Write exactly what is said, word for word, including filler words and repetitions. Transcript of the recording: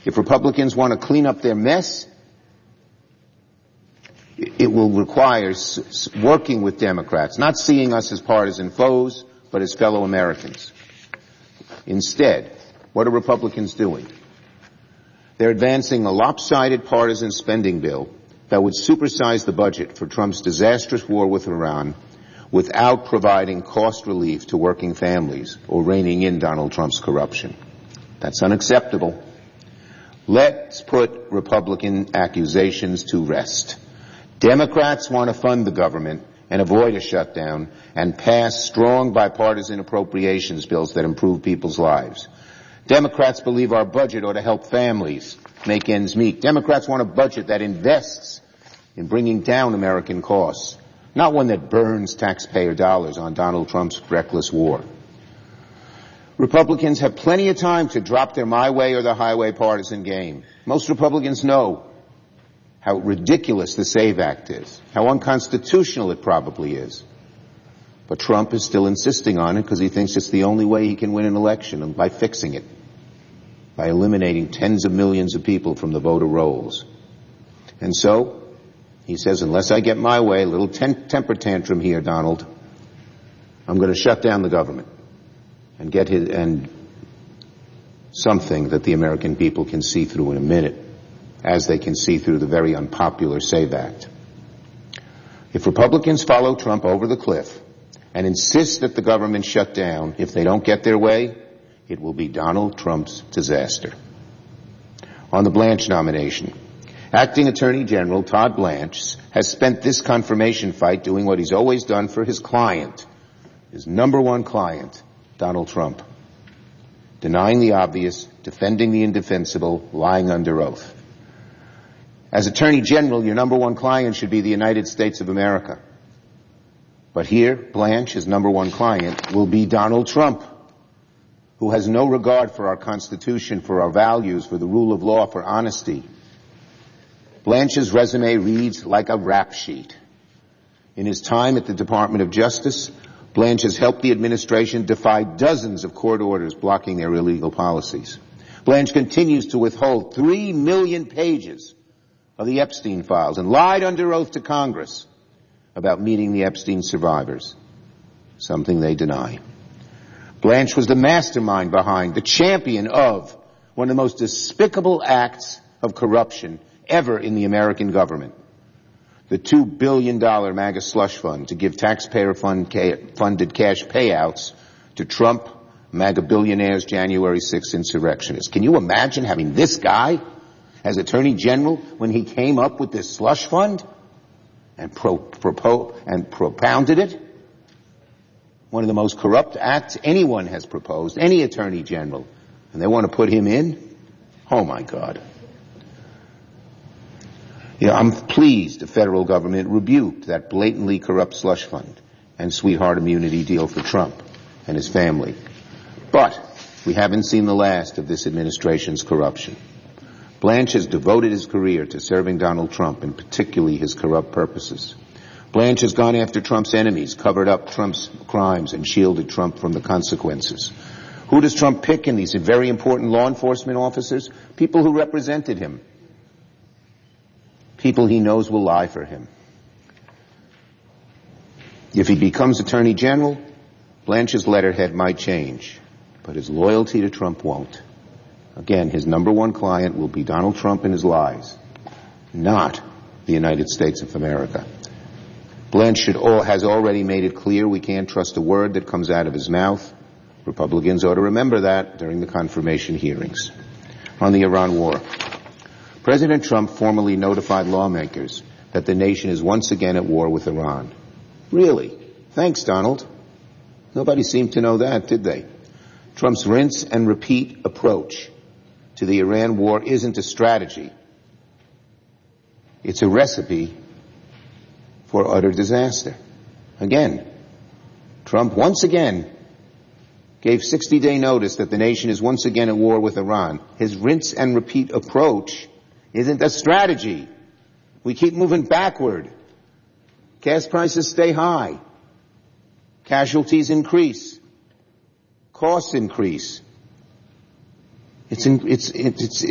If Republicans want to clean up their mess, it will require working with Democrats, not seeing us as partisan foes, but as fellow Americans. Instead, what are Republicans doing? They're advancing a lopsided partisan spending bill that would supersize the budget for Trump's disastrous war with Iran without providing cost relief to working families or reining in Donald Trump's corruption. That's unacceptable. Let's put Republican accusations to rest. Democrats want to fund the government and avoid a shutdown and pass strong bipartisan appropriations bills that improve people's lives. Democrats believe our budget ought to help families make ends meet. Democrats want a budget that invests in bringing down American costs, not one that burns taxpayer dollars on Donald Trump's reckless war. Republicans have plenty of time to drop their my way or the highway partisan game. Most Republicans know how ridiculous the SAVE Act is, how unconstitutional it probably is. But Trump is still insisting on it because he thinks it's the only way he can win an election, and by fixing it, by eliminating tens of millions of people from the voter rolls. And so, he says, unless I get my way, a little ten- temper tantrum here, Donald, I'm going to shut down the government and get his, and something that the American people can see through in a minute, as they can see through the very unpopular SAVE Act. If Republicans follow Trump over the cliff and insist that the government shut down, if they don't get their way, it will be Donald Trump's disaster. On the Blanche nomination, Acting Attorney General Todd Blanche has spent this confirmation fight doing what he's always done for his client, his number one client, Donald Trump. Denying the obvious, defending the indefensible, lying under oath. As Attorney General, your number one client should be the United States of America. But here, Blanche, his number one client, will be Donald Trump, who has no regard for our Constitution, for our values, for the rule of law, for honesty. Blanche's resume reads like a rap sheet. In his time at the Department of Justice, Blanche has helped the administration defy dozens of court orders blocking their illegal policies. Blanche continues to withhold three million pages of the Epstein files and lied under oath to Congress about meeting the Epstein survivors, something they deny. Blanche was the mastermind behind, the champion of, one of the most despicable acts of corruption ever in the American government. The two billion dollars MAGA slush fund to give taxpayer-funded cash payouts to Trump, MAGA billionaires, January sixth insurrectionists. Can you imagine having this guy as Attorney General when he came up with this slush fund and, pro, propo, and propounded it? One of the most corrupt acts anyone has proposed, any Attorney General. And they want to put him in? Oh, my God. Yeah, I'm pleased the federal government rebuked that blatantly corrupt slush fund and sweetheart immunity deal for Trump and his family. But we haven't seen the last of this administration's corruption. Blanche has devoted his career to serving Donald Trump, and particularly his corrupt purposes. Blanche has gone after Trump's enemies, covered up Trump's crimes, and shielded Trump from the consequences. Who does Trump pick in these very important law enforcement officers? People who represented him. People he knows will lie for him. If he becomes Attorney General, Blanche's letterhead might change, but his loyalty to Trump won't. Again, his number one client will be Donald Trump and his lies, not the United States of America. Blanche should all, has already made it clear we can't trust a word that comes out of his mouth. Republicans ought to remember that during the confirmation hearings. On the Iran war, President Trump formally notified lawmakers that the nation is once again at war with Iran. Really? Thanks, Donald. Nobody seemed to know that, did they? Trump's rinse and repeat approach to the Iran war isn't a strategy. It's a recipe for utter disaster. Again, Trump once again gave sixty-day notice that the nation is once again at war with Iran. His rinse and repeat approach isn't a strategy. We keep moving backward. Gas prices stay high. Casualties increase. Costs increase. It's, in, it's, it's,